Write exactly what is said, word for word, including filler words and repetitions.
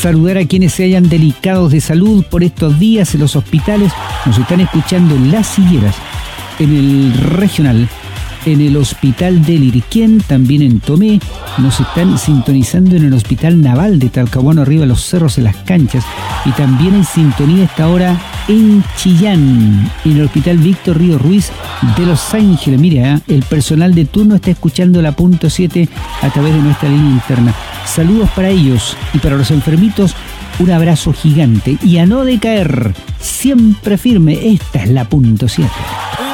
saludar a quienes se hayan delicado de salud por estos días en los hospitales. Nos están escuchando en Las Higueras, en el Regional, en el Hospital del Irquén, también en Tomé. Nos están sintonizando en el Hospital Naval de Talcahuano, arriba de los cerros, en las canchas. Y también en sintonía a esta hora en Chillán, en el Hospital Víctor Río Ruiz de Los Ángeles. Mira, ¿eh? El personal de turno está escuchando la punto siete a través de nuestra línea interna. Saludos para ellos y para los enfermitos, un abrazo gigante. Y a no decaer, siempre firme, esta es la punto siete.